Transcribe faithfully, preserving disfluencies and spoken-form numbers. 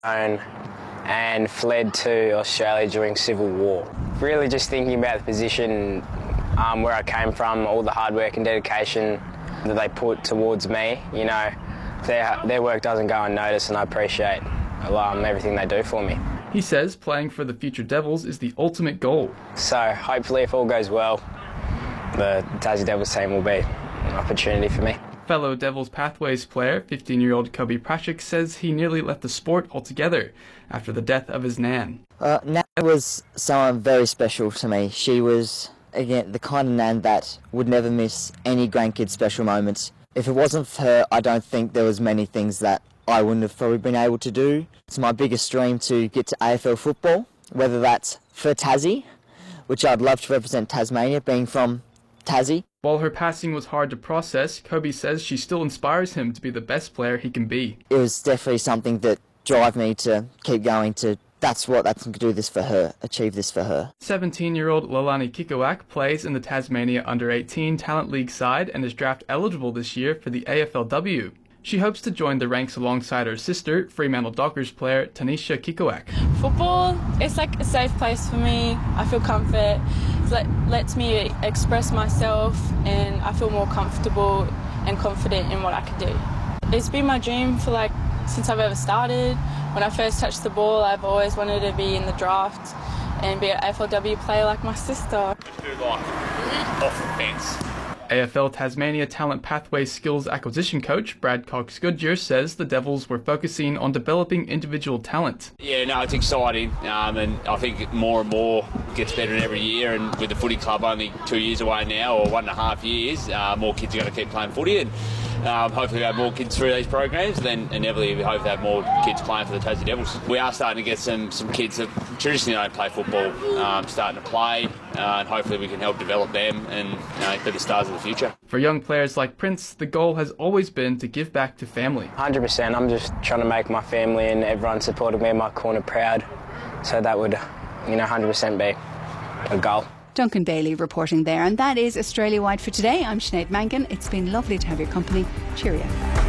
and fled to Australia during Civil War. Really just thinking about the position um, where I came from, all the hard work and dedication that they put towards me, you know, their, their work doesn't go unnoticed, and I appreciate um, everything they do for me. He says playing for the future Devils is the ultimate goal. So hopefully, if all goes well, the Tassie Devils team will be an opportunity for me. Fellow Devils Pathways player, fifteen-year-old Kobe Prashik, says he nearly left the sport altogether after the death of his nan. Uh, Nan was someone very special to me. She was, again, the kind of nan that would never miss any grandkid special moments. If it wasn't for her, I don't think there was many things that I wouldn't have probably been able to do. It's my biggest dream to get to A F L football, whether that's for Tassie, which I'd love to represent Tasmania, being from Tassie. While her passing was hard to process, Kobe says she still inspires him to be the best player he can be. It was definitely something that drove me to keep going to, that's what I can do this for her, achieve this for her. seventeen-year-old Lalani Kikowak plays in the Tasmania under eighteen Talent League side and is draft eligible this year for the A F L W. She hopes to join the ranks alongside her sister, Fremantle Dockers player Tanisha Kikowak. Football, it's like a safe place for me. I feel comfort. It let, lets me express myself, and I feel more comfortable and confident in what I can do. It's been my dream for like since I've ever started. When I first touched the ball, I've always wanted to be in the draft and be an A F L W player like my sister. Just do like off the fence. A F L Tasmania Talent Pathway Skills Acquisition Coach Brad Cox-Goodyear says the Devils were focusing on developing individual talent. Yeah, no, it's exciting, um, and I think more and more gets better every year, and with the footy club only two years away now, or one and a half years, uh, more kids are going to keep playing footy, and um, hopefully we have more kids through these programs, and then inevitably we hope to have more kids playing for the Tassie Devils. We are starting to get some, some kids that traditionally don't play football um, starting to play, uh, and hopefully we can help develop them and you know, be the stars of the future. For young players like Prince, the goal has always been to give back to family. one hundred percent. I'm just trying to make my family and everyone supporting me in my corner proud. So that would, you know, one hundred percent be a goal. Duncan Bailey reporting there. And that is Australia-wide for today. I'm Sinead Mangan. It's been lovely to have your company. Cheerio.